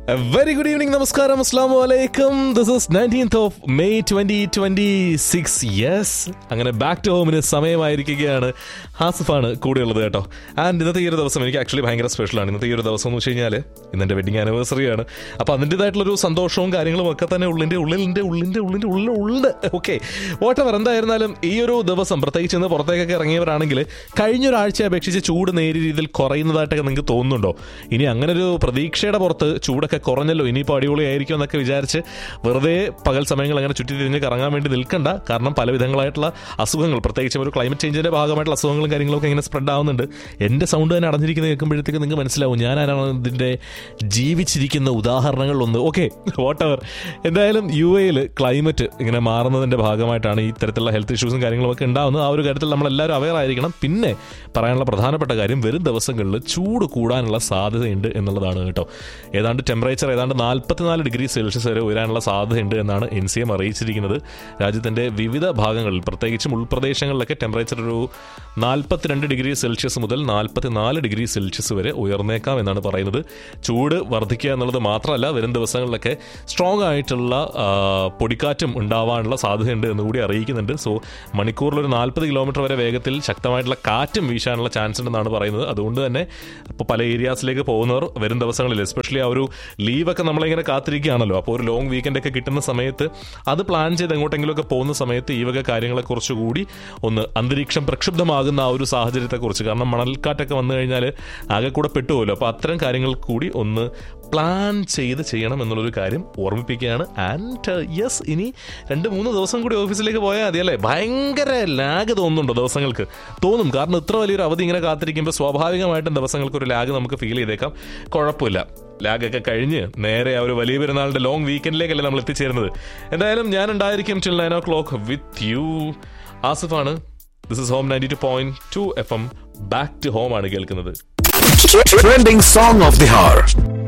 Very good evening, നമസ്കാരം, അസ്സലാമു അലൈക്കും. This is 19th of May 2026. Yes, അങ്ങനെ ബാക്ക് ടു ഹോമിന് സമയമായിരിക്കുകയാണ്. ഹാസിഫാണ് കൂടെയുള്ളത് കേട്ടോ. ആൻഡ് ഇന്നത്തെ ഈ ഒരു ദിവസം എനിക്ക് ആക്ച്വലി ഭയങ്കര സ്പെഷ്യലാണ്. ഇന്നത്തെ ഈ ഒരു ദിവസം എന്ന് വെച്ച് കഴിഞ്ഞാൽ ഇന്നെൻ്റെ വെഡിങ് ആനിവേഴ്സറിയാണ്. അപ്പോൾ അതിൻ്റെതായിട്ടുള്ളൊരു സന്തോഷവും കാര്യങ്ങളും ഒക്കെ തന്നെ ഉള്ളിൻ്റെ ഓക്കെ വോട്ടെവർ. എന്തായിരുന്നാലും ഈ ഒരു ദിവസം പ്രത്യേകിച്ച് ഇന്ന് പുറത്തേക്കൊക്കെ ഇറങ്ങിയവരാണെങ്കിൽ കഴിഞ്ഞൊരാഴ്ചയെ അപേക്ഷിച്ച് ചൂട് നേരിയ രീതിയിൽ കുറയുന്നതായിട്ടൊക്കെ നിങ്ങൾക്ക് തോന്നുന്നുണ്ടോ? ഇനി അങ്ങനെ ഒരു പ്രതീക്ഷയുടെ പുറത്ത് ചൂടൊക്കെ കുറഞ്ഞല്ലോ, ഇനിയിപ്പോൾ അടിപൊളിയായിരിക്കും എന്നൊക്കെ വിചാരിച്ച് വെറുതെ പകൽ സമയങ്ങൾ അങ്ങനെ ചുറ്റി തിരിഞ്ഞ് കറങ്ങാൻ വേണ്ടി നിൽക്കണ്ട. കാരണം പല വിധങ്ങളായിട്ടുള്ള അസുഖങ്ങൾ, പ്രത്യേകിച്ച് ഒരു ക്ലൈമറ്റ് ചേഞ്ചിൻ്റെ ഭാഗമായിട്ടുള്ള അസുഖങ്ങളും കാര്യങ്ങളൊക്കെ ഇങ്ങനെ സ്പ്രെഡ് ആവുന്നുണ്ട്. എൻ്റെ സൗണ്ട് തന്നെ അടഞ്ഞിരിക്കുന്നത് കേൾക്കുമ്പോഴത്തേക്ക് നിങ്ങൾക്ക് മനസ്സിലാവും ഞാനാണ് ഇതിൻ്റെ ജീവിച്ചിരിക്കുന്ന ഉദാഹരണങ്ങളിലൊന്ന്. Okay whatever. എന്തായാലും യു എയിൽ ക്ലൈമറ്റ് ഇങ്ങനെ മാറുന്നതിൻ്റെ ഭാഗമായിട്ടാണ് ഈ തരത്തിലുള്ള ഹെൽത്ത് ഇഷ്യൂസും കാര്യങ്ങളൊക്കെ ഉണ്ടാകുന്നത്. ആ ഒരു കാര്യത്തിൽ നമ്മളെല്ലാവരും അവെയർ ആയിരിക്കണം. പിന്നെ പറയാനുള്ള പ്രധാനപ്പെട്ട കാര്യം, വരും ദിവസങ്ങളിൽ ചൂട് കൂടാനുള്ള സാധ്യതയുണ്ട് എന്നുള്ളതാണ് കേട്ടോ. ഏതാണ്ട് ടെമ്പറേച്ചർ ഏതാണ്ട് 44 ഡിഗ്രി സെൽഷ്യസ് വരെ ഉയരാനുള്ള സാധ്യതയുണ്ട് എന്നാണ് NCM അറിയിച്ചിരിക്കുന്നത്. രാജ്യത്തിൻ്റെ വിവിധ ഭാഗങ്ങളിൽ പ്രത്യേകിച്ചും ഉൾപ്രദേശങ്ങളിലൊക്കെ ടെമ്പറേച്ചർ ഒരു 42 ഡിഗ്രി സെൽഷ്യസ് മുതൽ 44 ഡിഗ്രി സെൽഷ്യസ് വരെ ഉയർന്നേക്കാം എന്നാണ് പറയുന്നത്. ചൂട് വർദ്ധിക്കുക എന്നുള്ളത് മാത്രമല്ല, വരും ദിവസങ്ങളിലൊക്കെ സ്ട്രോങ് ആയിട്ടുള്ള പൊടിക്കാറ്റും ഉണ്ടാവാനുള്ള സാധ്യതയുണ്ട് എന്നുകൂടി അറിയിക്കുന്നുണ്ട്. സോ മണിക്കൂറിലൊരു 40 കിലോമീറ്റർ വരെ വേഗത്തിൽ ശക്തമായിട്ടുള്ള കാറ്റും വീശാനുള്ള ചാൻസ് ഉണ്ടെന്നാണ് പറയുന്നത്. അതുകൊണ്ട് തന്നെ ഇപ്പോൾ പല ഏരിയാസിലേക്ക് പോകുന്നവർ വരും ദിവസങ്ങളിൽ എസ്പെഷ്യലി ആ ഒരു ലീവൊക്കെ നമ്മളിങ്ങനെ കാത്തിരിക്കുകയാണല്ലോ. അപ്പോൾ ഒരു ലോങ് വീക്കെൻഡൊക്കെ കിട്ടുന്ന സമയത്ത് അത് പ്ലാൻ ചെയ്ത് എങ്ങോട്ടെങ്കിലുമൊക്കെ പോകുന്ന സമയത്ത് ഈ വക കാര്യങ്ങളെക്കുറിച്ചുകൂടി ഒന്ന് അന്തരീക്ഷം പ്രക്ഷുബ്ധമാകുന്ന ആ ഒരു സാഹചര്യത്തെക്കുറിച്ച്, കാരണം മണൽക്കാറ്റൊക്കെ വന്നു കഴിഞ്ഞാൽ ആകെ കൂടെ പെട്ടുപോകുമല്ലോ. അപ്പോൾ അത്തരം കാര്യങ്ങൾ കൂടി ഒന്ന് പ്ലാൻ ചെയ്ത് ചെയ്യണം എന്നുള്ളൊരു കാര്യം ഓർമ്മിപ്പിക്കുകയാണ്. ആൻഡ് യെസ്, ഇനി 2-3 ദിവസം കൂടി ഓഫീസിലേക്ക് പോയാൽ മതിയല്ലേ. ഭയങ്കര ലാഗ് തോന്നുന്നുണ്ടോ? ദിവസങ്ങൾക്ക് തോന്നും. കാരണം ഇത്ര വലിയൊരു അവധി ഇങ്ങനെ കാത്തിരിക്കുമ്പോൾ സ്വാഭാവികമായിട്ടും ദിവസങ്ങൾക്കൊരു ലാഗ് നമുക്ക് ഫീൽ ചെയ്തേക്കാം. കുഴപ്പമില്ല, ലാഗൊക്കെ കഴിഞ്ഞ് നേരെ ആ ഒരു വലിയ പെരുന്നാളിൻ്റെ ലോങ് വീക്കെൻഡിലേക്കല്ലേ നമ്മൾ എത്തിച്ചേരുന്നത്. എന്തായാലും ഞാൻ ഉണ്ടായിരിക്കും till 9 o'clock with you. ആസിഫാണ്. This is home 92.2 FM. Back to home ആണ് കേൾക്കുന്നത്. Trending song of the hour.